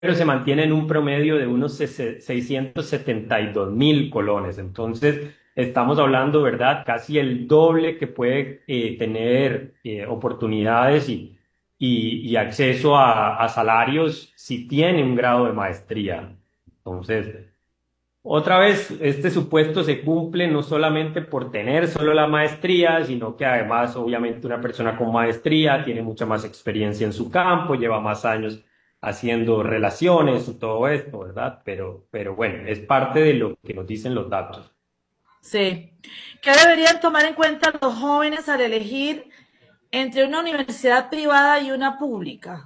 se mantiene en un promedio de unos 672.000 colones. Entonces, estamos hablando, ¿verdad? Casi el doble que puede tener oportunidades y acceso a salarios si tiene un grado de maestría. Entonces, otra vez, este supuesto se cumple no solamente por tener solo la maestría, sino que además, obviamente, una persona con maestría tiene mucha más experiencia en su campo, lleva más años haciendo relaciones y todo esto, ¿verdad? Pero bueno, es parte de lo que nos dicen los datos. Sí. ¿Qué deberían tomar en cuenta los jóvenes al elegir entre una universidad privada y una pública?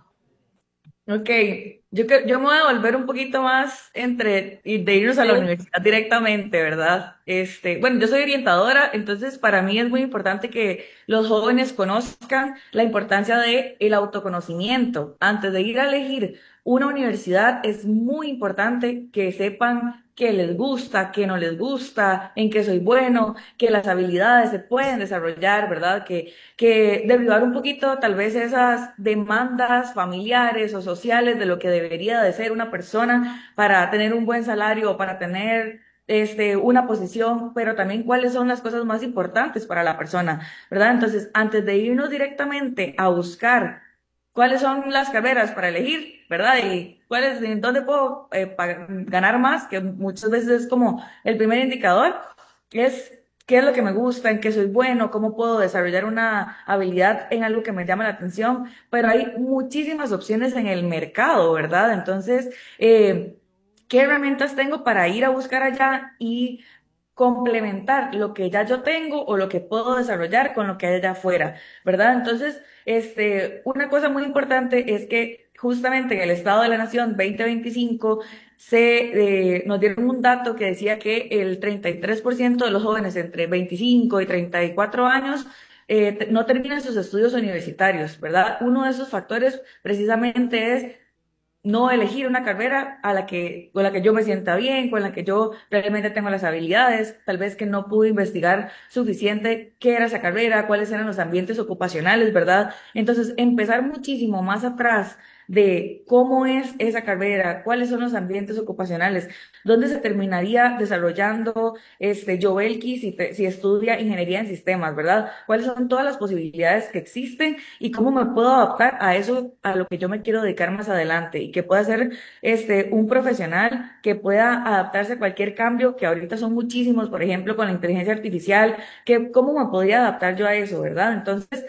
Ok, yo me voy a volver un poquito más entre y de irnos a la universidad directamente, ¿verdad? Bueno, yo soy orientadora, entonces para mí es muy importante que los jóvenes conozcan la importancia de el autoconocimiento. Antes de ir a elegir una universidad, es muy importante que sepan qué les gusta, qué no les gusta, en qué soy bueno, que las habilidades se pueden desarrollar, ¿verdad? Que derribar un poquito tal vez esas demandas familiares o sociales de lo que debería de ser una persona para tener un buen salario o para tener una posición, pero también cuáles son las cosas más importantes para la persona, ¿verdad? Entonces, antes de irnos directamente a buscar cuáles son las carreras para elegir, ¿verdad? Y cuáles, en dónde puedo ganar más, que muchas veces es como el primer indicador, es qué es lo que me gusta, en qué soy bueno, cómo puedo desarrollar una habilidad en algo que me llama la atención, pero hay muchísimas opciones en el mercado, ¿verdad? Entonces, ¿qué herramientas tengo para ir a buscar allá y complementar lo que ya yo tengo o lo que puedo desarrollar con lo que hay allá afuera, ¿verdad? Entonces, una cosa muy importante es que justamente en el Estado de la Nación 2025 nos dieron un dato que decía que el 33% de los jóvenes entre 25 y 34 años no terminan sus estudios universitarios, ¿verdad? Uno de esos factores precisamente es no elegir una carrera con la que yo me sienta bien, con la que yo realmente tengo las habilidades, tal vez que no pude investigar suficiente qué era esa carrera, cuáles eran los ambientes ocupacionales, ¿verdad? Entonces, empezar muchísimo más atrás de cómo es esa carrera, cuáles son los ambientes ocupacionales, dónde se terminaría desarrollando Jovelki si estudia ingeniería en sistemas, ¿verdad? ¿Cuáles son todas las posibilidades que existen y cómo me puedo adaptar a eso, a lo que yo me quiero dedicar más adelante y que pueda ser un profesional que pueda adaptarse a cualquier cambio, que ahorita son muchísimos, por ejemplo, con la inteligencia artificial, que cómo me podría adaptar yo a eso, ¿verdad? Entonces,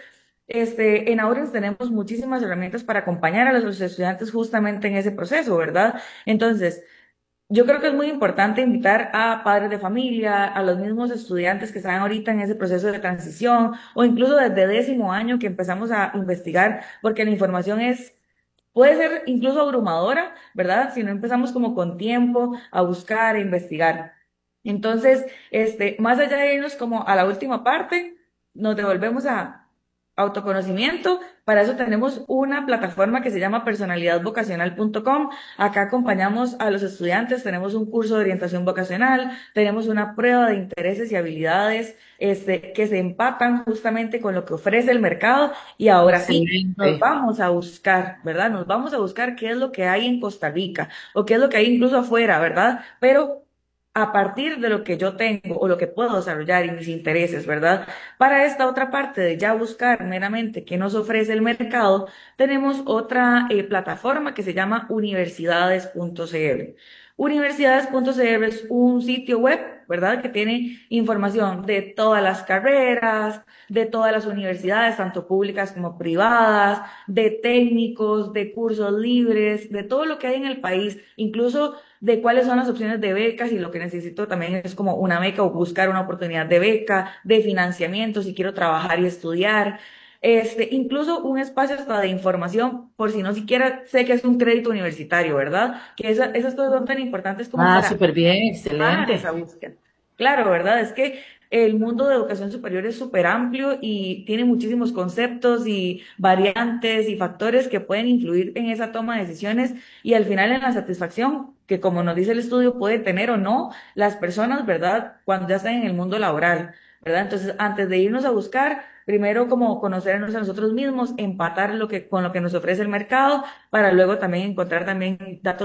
en Aureus tenemos muchísimas herramientas para acompañar a los estudiantes justamente en ese proceso, ¿verdad? Entonces, yo creo que es muy importante invitar a padres de familia, a los mismos estudiantes que están ahorita en ese proceso de transición o incluso desde décimo año que empezamos a investigar, porque la información puede ser incluso abrumadora, ¿verdad? Si no empezamos como con tiempo a buscar e investigar. Entonces, más allá de irnos como a la última parte, nos devolvemos a autoconocimiento. Para eso tenemos una plataforma que se llama personalidadvocacional.com. Acá acompañamos a los estudiantes, tenemos un curso de orientación vocacional, tenemos una prueba de intereses y habilidades, que se empatan justamente con lo que ofrece el mercado y ahora sí. Nos Excelente. vamos a buscar, ¿verdad? Nos vamos a buscar qué es lo que hay en Costa Rica o qué es lo que hay incluso afuera, ¿verdad? Pero a partir de lo que yo tengo o lo que puedo desarrollar y mis intereses, ¿verdad? Para esta otra parte de ya buscar meramente qué nos ofrece el mercado, tenemos otra plataforma que se llama universidades.cr. Universidades.cr es un sitio web, ¿verdad? Que tiene información de todas las carreras, de todas las universidades, tanto públicas como privadas, de técnicos, de cursos libres, de todo lo que hay en el país, incluso de cuáles son las opciones de becas y lo que necesito también es como una beca o buscar una oportunidad de beca, de financiamiento si quiero trabajar y estudiar. Incluso un espacio hasta de información por si no siquiera sé que es un crédito universitario, ¿verdad? Que esas cosas son tan importantes como Ah, para súper bien, esa excelente. búsqueda. Claro, ¿verdad? Es que el mundo de educación superior es súper amplio y tiene muchísimos conceptos y variantes y factores que pueden influir en esa toma de decisiones y al final en la satisfacción que, como nos dice el estudio, puede tener o no las personas, ¿verdad? Cuando ya están en el mundo laboral. ¿verdad? Entonces, antes de irnos a buscar, primero como conocernos a nosotros mismos, empatar con lo que nos ofrece el mercado, para luego también encontrar también datos